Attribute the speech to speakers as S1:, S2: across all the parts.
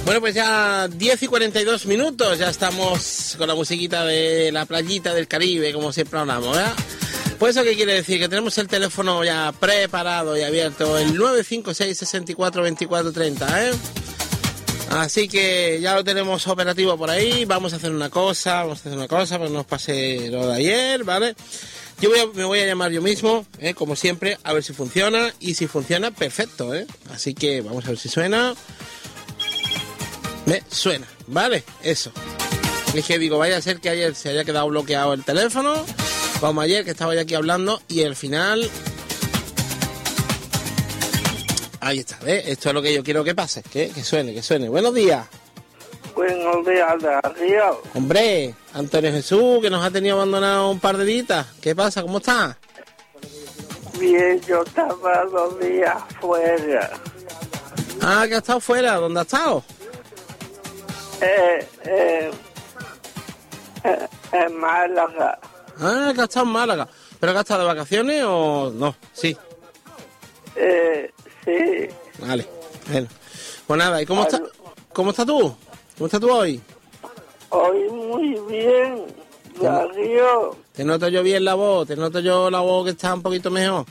S1: Bueno, pues ya 10:42, ya estamos con la musiquita de la playita del Caribe, como siempre hablamos, ¿verdad? Pues eso qué quiere decir, que tenemos el teléfono ya preparado y abierto, el 956-64-24-30, ¿eh? Así que ya lo tenemos operativo por ahí, vamos a hacer una cosa, para que no nos pase lo de ayer, ¿vale? Me voy a llamar yo mismo, como siempre, a ver si funciona, y si funciona, perfecto, ¿eh? Así que vamos a ver si suena. Suena, ¿vale? Eso. Es que digo, vaya a ser que ayer se haya quedado bloqueado el teléfono, como ayer que estaba yo aquí hablando, y al final... Ahí está, ¿ves? Esto es lo que yo quiero que pase, que suene, que suene. Buenos días.
S2: Buenos días, Darío.
S1: Hombre, Antonio Jesús, que nos ha tenido abandonado un par de días. ¿Qué pasa? ¿Cómo está?
S2: Bien, yo estaba 2 días fuera.
S1: Ah, que ha estado fuera. ¿Dónde ha estado?
S2: En Málaga.
S1: Ah, que ha estado en Málaga. ¿Pero que ha estado de vacaciones o no? Sí.
S2: Sí.
S1: Vale, bueno. Pues nada, ¿y cómo está tú? ¿Cómo estás tú hoy?
S2: Hoy muy bien, Darío.
S1: Te noto yo bien la voz, que está un poquito mejor.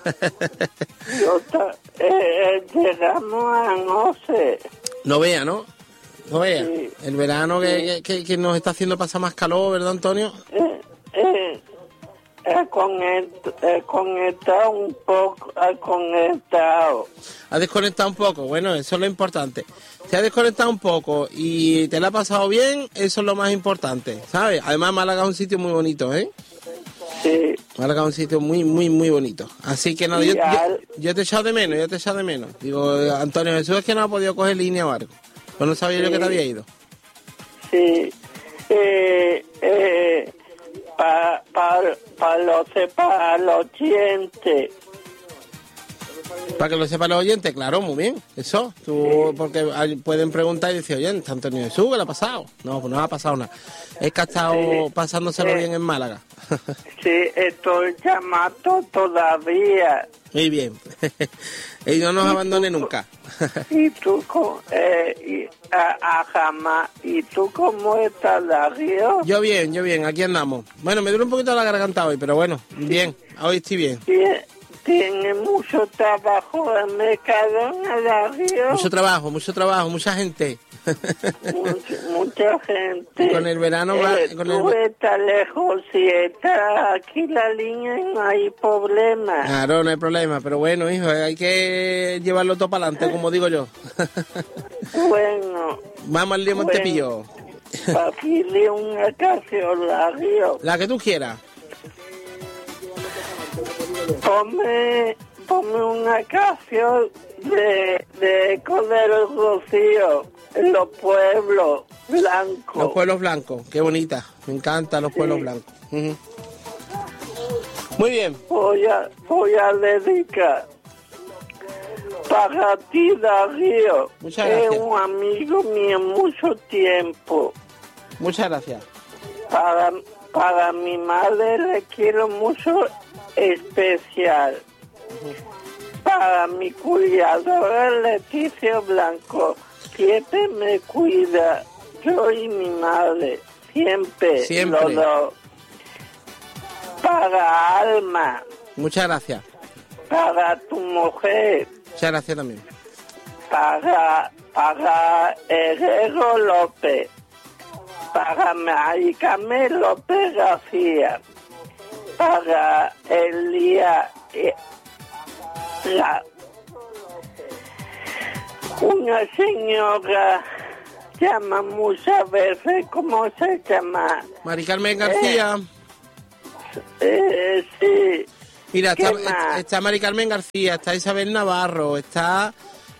S2: Llegamos anoche.
S1: No vea, ¿no? No vea.
S2: Sí.
S1: El verano que nos está haciendo pasar más calor, ¿verdad, Antonio?
S2: Conectado un poco, conectado.
S1: Ha desconectado un poco, bueno, eso es lo importante. Se ha desconectado un poco y te la ha pasado bien, eso es lo más importante, ¿sabes? Además, Málaga es un sitio muy bonito, ¿eh?
S2: Sí.
S1: Málaga es un sitio muy, muy, muy bonito. Así que nada, yo te he echado de menos, Digo, Antonio Jesús es que no ha podido coger línea o algo. Pues no sabía yo que te había ido.
S2: Sí. Para los oyentes.
S1: Para que lo sepan los oyentes, claro, muy bien. Eso, tú, porque pueden preguntar y decir, oye, Antonio Jesús, ¿qué le ha pasado? No, pues no ha pasado nada. Es que ha estado pasándoselo bien en Málaga.
S2: Sí, estoy llamando todavía.
S1: Muy bien. Y no nos abandone nunca.
S2: ¿Y tú jamás? ¿Y tú cómo estás, Darío?
S1: Yo bien, aquí andamos. Bueno, me duele un poquito la garganta hoy, pero bueno, bien, hoy estoy bien.
S2: Tiene mucho trabajo en Mercadona, Darío.
S1: Mucho trabajo, mucha gente.
S2: Mucha gente.
S1: Con el verano...
S2: Tú estás lejos, si está aquí la línea no hay problema.
S1: Claro, no hay problema, pero bueno, hijo, hay que llevarlo todo para adelante, como digo yo.
S2: Bueno.
S1: Vamos al lío Montepillo.
S2: Para pedirle una canción, Darío.
S1: La que tú quieras.
S2: Ponme una canción de Eco del Rocío, los pueblos blancos.
S1: Los pueblos blancos, qué bonita. Me encantan los pueblos blancos. Muy bien.
S2: Voy a dedicar para ti, Darío.
S1: Muchas gracias.
S2: Es un amigo mío mucho tiempo.
S1: Muchas gracias.
S2: Para mi madre le quiero mucho especial. Para mi cuidadora Leticia Blanco, siempre me cuida, yo y mi madre, siempre. Los dos. Para Alma.
S1: Muchas gracias.
S2: Para tu mujer.
S1: Muchas gracias también.
S2: Para Herrero López. Para Maricame López García. Para Elías. Una señora llama muchas veces, ¿cómo se llama?
S1: Mari Carmen García.
S2: Sí.
S1: Mira, está Mari Carmen García, está Isabel Navarro, está...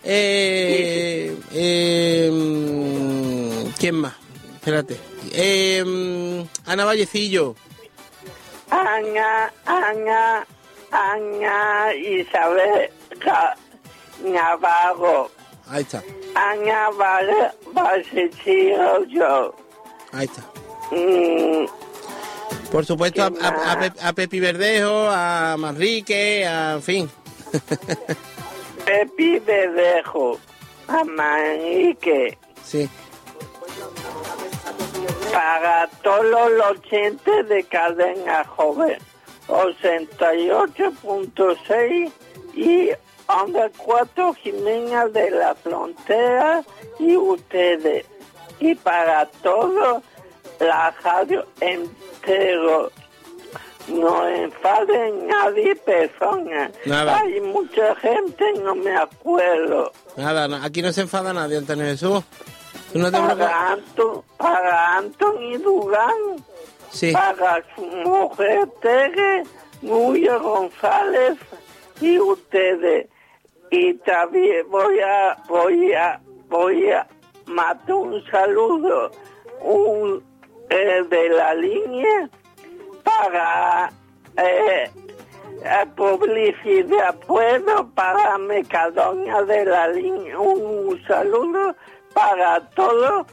S1: ¿quién más? Espérate. Ana Vallecillo.
S2: Ana Isabel Navarro.
S1: Ahí está.
S2: Ana Vallecillo.
S1: Ahí está. Por supuesto, a Pepi Verdejo, a Manrique, en fin.
S2: Pepi Verdejo, a Manrique.
S1: Sí.
S2: Para todos los oyentes de Cadena Joven, 88.6 y Onda 4 Jimena de la Frontera y ustedes. Y para todos la radio entero. No enfaden nadie persona.
S1: Nada.
S2: Hay mucha gente, no me acuerdo.
S1: Nada, aquí no se enfada nadie, Antonio Jesús. ¿Tú no te preocupes?
S2: Para Anthony Durán,
S1: Sí.
S2: para su mujer Tere, Nuria González y ustedes. Y también voy a mandar un saludo de la línea para publicidad, puedo, para Mercadona de la línea. Un saludo para todos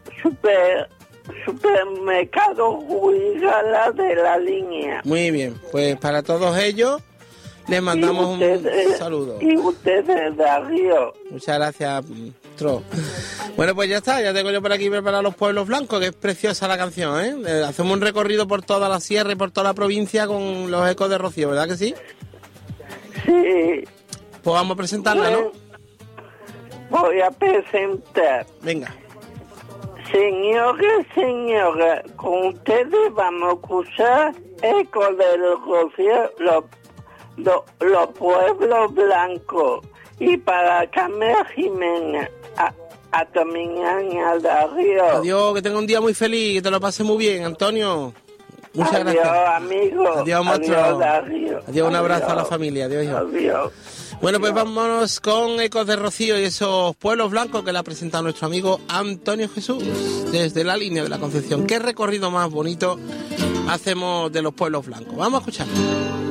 S2: supermercados Guigala de la línea.
S1: Muy bien, pues para todos ellos les mandamos un saludo.
S2: Y ustedes, Darío.
S1: Muchas gracias, Tro. Bueno, pues ya está, ya tengo yo por aquí preparado Los Pueblos Blancos, que es preciosa la canción, ¿eh? Hacemos un recorrido por toda la sierra y por toda la provincia con los ecos de Rocío, ¿verdad que sí?
S2: Sí.
S1: Pues vamos a presentarla, ¿no?
S2: Voy a presentar.
S1: Venga.
S2: Señores, con ustedes vamos a escuchar Eco de Rocío, los Pueblos Blancos. Y para Carmen Jimena, a Tomiñán, Darío.
S1: Adiós, que tenga un día muy feliz, que te lo pases muy bien, Antonio. Muchas gracias.
S2: Adiós, amigo.
S1: Adiós, monstruo.
S2: Adiós, Darío.
S1: Adiós, un abrazo a la familia. Adiós, hijo.
S2: Adiós.
S1: Bueno, pues vámonos con Ecos de Rocío y esos pueblos blancos que le ha presentado nuestro amigo Antonio Jesús desde la línea de la Concepción. ¿Qué recorrido más bonito hacemos de los pueblos blancos? Vamos a escuchar.